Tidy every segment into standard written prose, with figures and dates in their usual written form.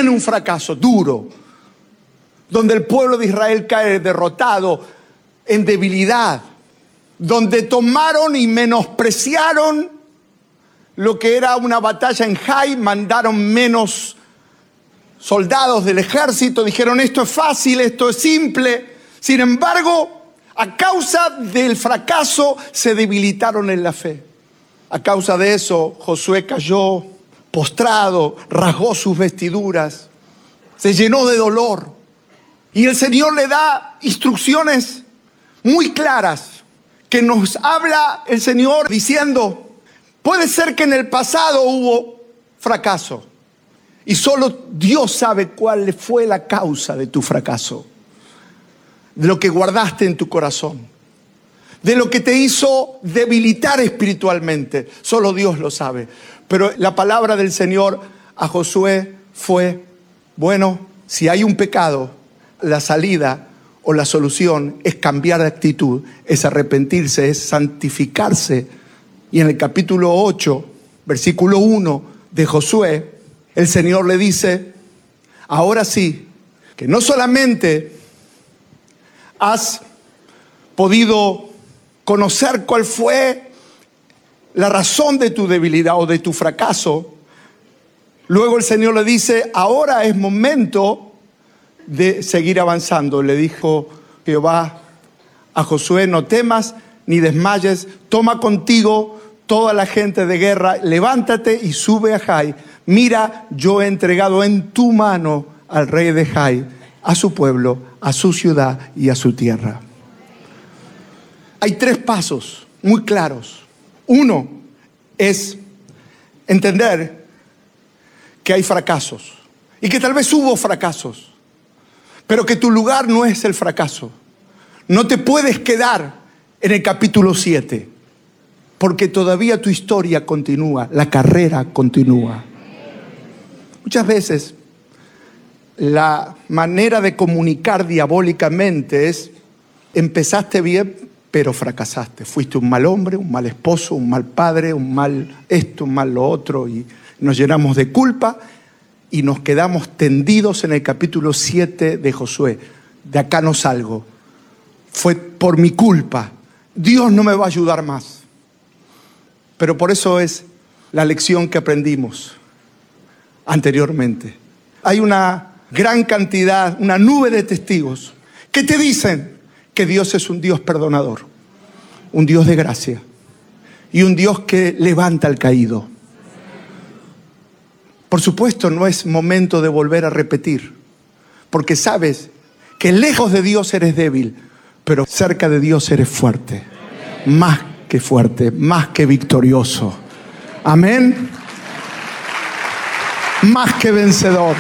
viene un fracaso duro, donde el pueblo de Israel cae derrotado, en debilidad, donde tomaron y menospreciaron lo que era una batalla en Jai, mandaron menos soldados del ejército, dijeron esto es fácil, esto es simple. Sin embargo, a causa del fracaso se debilitaron en la fe. A causa de eso, Josué cayó postrado, rasgó sus vestiduras, se llenó de dolor. Y el Señor le da instrucciones muy claras que nos habla el Señor diciendo, puede ser que en el pasado hubo fracaso y solo Dios sabe cuál fue la causa de tu fracaso, de lo que guardaste en tu corazón, de lo que te hizo debilitar espiritualmente. Solo Dios lo sabe. Pero la palabra del Señor a Josué fue, bueno, si hay un pecado, la salida o la solución es cambiar de actitud, es arrepentirse, es santificarse. Y en el capítulo 8, versículo 1 de Josué, el Señor le dice, ahora sí, que no solamente has podido conocer cuál fue la razón de tu debilidad o de tu fracaso, luego el Señor le dice, ahora es momento de seguir avanzando. Le dijo Jehová a Josué, no temas ni desmayes, toma contigo toda la gente de guerra, levántate y sube a Jai. Mira, yo he entregado en tu mano al rey de Jai, a su pueblo, a su ciudad y a su tierra. Hay 3 pasos muy claros. Uno es entender que hay fracasos y que tal vez hubo fracasos, pero que tu lugar no es el fracaso. No te puedes quedar en el capítulo 7, porque todavía tu historia continúa, la carrera continúa. Muchas veces la manera de comunicar diabólicamente es, empezaste bien, pero fracasaste. Fuiste un mal hombre, un mal esposo, un mal padre, un mal esto, un mal lo otro, y nos llenamos de culpa y nos quedamos tendidos en el capítulo 7 de Josué. De acá no salgo. Fue por mi culpa. Dios no me va a ayudar más. Pero por eso es la lección que aprendimos anteriormente. Hay una gran cantidad, una nube de testigos que te dicen que Dios es un Dios perdonador, un Dios de gracia y un Dios que levanta al caído. Por supuesto, no es momento de volver a repetir, porque sabes que lejos de Dios eres débil, pero cerca de Dios eres fuerte, más que victorioso. Amén. Más que vencedor.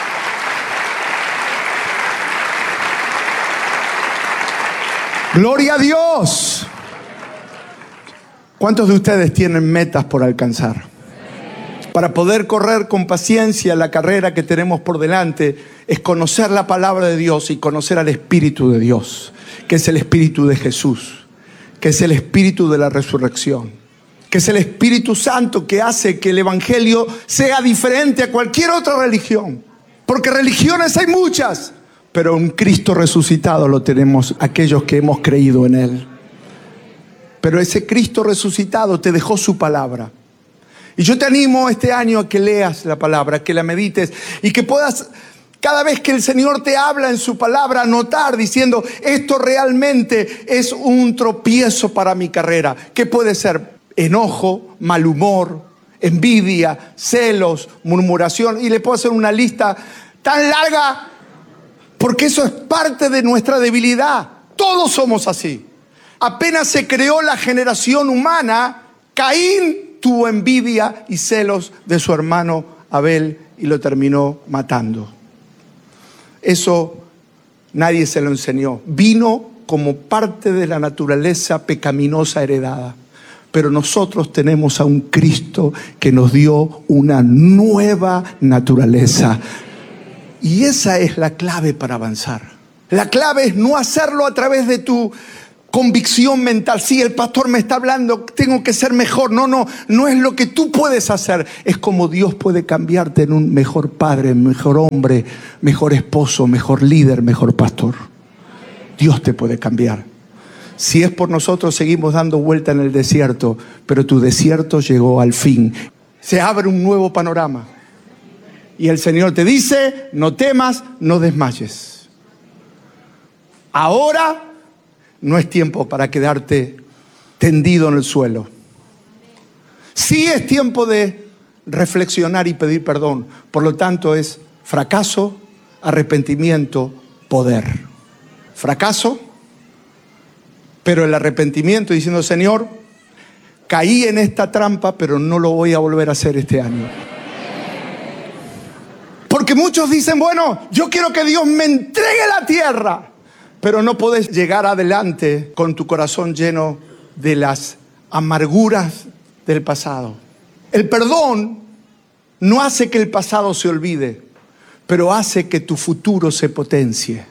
Gloria a Dios. ¿Cuántos de ustedes tienen metas por alcanzar? Para poder correr con paciencia la carrera que tenemos por delante, es conocer la palabra de Dios y conocer al Espíritu de Dios, que es el Espíritu de Jesús, que es el Espíritu de la resurrección, que es el Espíritu Santo que hace que el Evangelio sea diferente a cualquier otra religión. Porque religiones hay muchas, pero un Cristo resucitado lo tenemos aquellos que hemos creído en Él. Pero ese Cristo resucitado te dejó su palabra. Y yo te animo este año a que leas la palabra, que la medites y que puedas, cada vez que el Señor te habla en su palabra, anotar diciendo, esto realmente es un tropiezo para mi carrera. ¿Qué puede ser? Enojo, mal humor, envidia, celos, murmuración. Y le puedo hacer una lista tan larga porque eso es parte de nuestra debilidad. Todos somos así. Apenas se creó la generación humana, Caín tuvo envidia y celos de su hermano Abel y lo terminó matando. Eso nadie se lo enseñó. Vino como parte de la naturaleza pecaminosa heredada. Pero nosotros tenemos a un Cristo que nos dio una nueva naturaleza. Y esa es la clave para avanzar. La clave es no hacerlo a través de tu convicción mental. Sí, el pastor me está hablando, tengo que ser mejor. No es lo que tú puedes hacer. Es como Dios puede cambiarte en un mejor padre, mejor hombre, mejor esposo, mejor líder, mejor pastor. Dios te puede cambiar. Si es por nosotros, seguimos dando vuelta en el desierto, pero tu desierto llegó al fin. Se abre un nuevo panorama. Y el Señor te dice, no temas, no desmayes. Ahora no es tiempo para quedarte tendido en el suelo. Sí es tiempo de reflexionar y pedir perdón. Por lo tanto, es fracaso, arrepentimiento, poder. Fracaso, pero el arrepentimiento diciendo, Señor, caí en esta trampa, pero no lo voy a volver a hacer este año. Porque muchos dicen, bueno, yo quiero que Dios me entregue la tierra. Pero no podés llegar adelante con tu corazón lleno de las amarguras del pasado. El perdón no hace que el pasado se olvide, pero hace que tu futuro se potencie.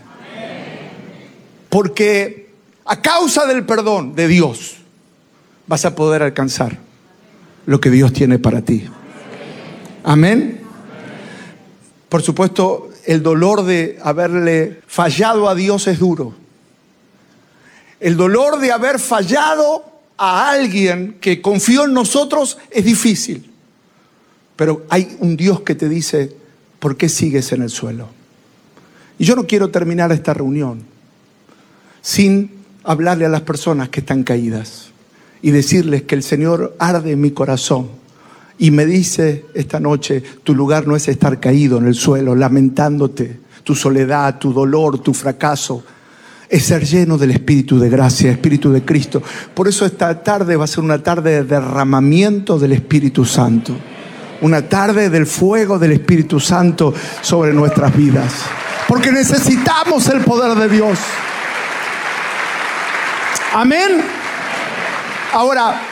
Porque a causa del perdón de Dios vas a poder alcanzar lo que Dios tiene para ti. Amén. Por supuesto, el dolor de haberle fallado a Dios es duro. El dolor de haber fallado a alguien que confió en nosotros es difícil. Pero hay un Dios que te dice, ¿por qué sigues en el suelo? Y yo no quiero terminar esta reunión sin hablarle a las personas que están caídas y decirles que el Señor arde en mi corazón. Y me dice esta noche, tu lugar no es estar caído en el suelo, lamentándote, tu soledad, tu dolor, tu fracaso. Es ser lleno del Espíritu de gracia, Espíritu de Cristo. Por eso esta tarde va a ser una tarde de derramamiento del Espíritu Santo. Una tarde del fuego del Espíritu Santo sobre nuestras vidas. Porque necesitamos el poder de Dios. Amén. Ahora,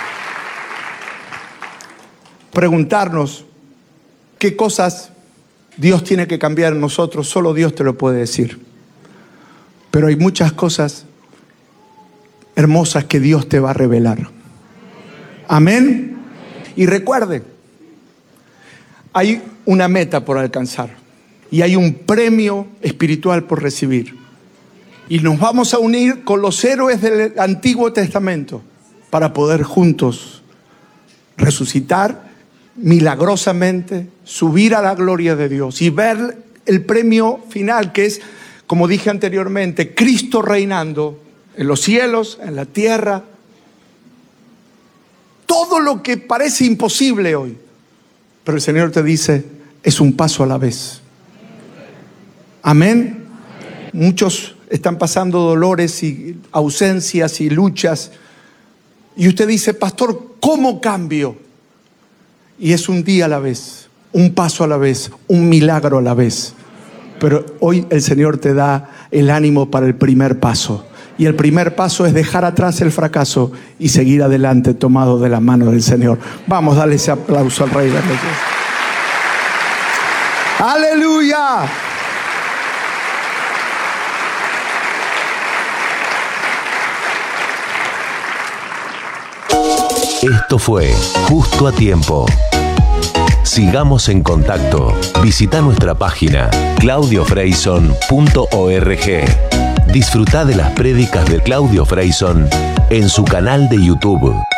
preguntarnos qué cosas Dios tiene que cambiar en nosotros, solo Dios te lo puede decir. Pero hay muchas cosas hermosas que Dios te va a revelar. Amén. Y recuerde, hay una meta por alcanzar y hay un premio espiritual por recibir. Y nos vamos a unir con los héroes del Antiguo Testamento para poder juntos resucitar milagrosamente, subir a la gloria de Dios y ver el premio final, que es, como dije anteriormente, Cristo reinando en los cielos, en la tierra. Todo lo que parece imposible hoy, pero el Señor te dice, es un paso a la vez. Amén. Muchos están pasando dolores y ausencias y luchas, y usted dice, pastor, ¿cómo cambio? Y es un día a la vez, un paso a la vez, un milagro a la vez. Pero hoy el Señor te da el ánimo para el primer paso. Y el primer paso es dejar atrás el fracaso y seguir adelante tomado de la mano del Señor. Vamos, dale ese aplauso al Rey de Reyes. ¡Aleluya! Esto fue Justo a Tiempo. Sigamos en contacto. Visita nuestra página claudiofreyson.org. Disfruta de las prédicas de Claudio Freyson en su canal de YouTube.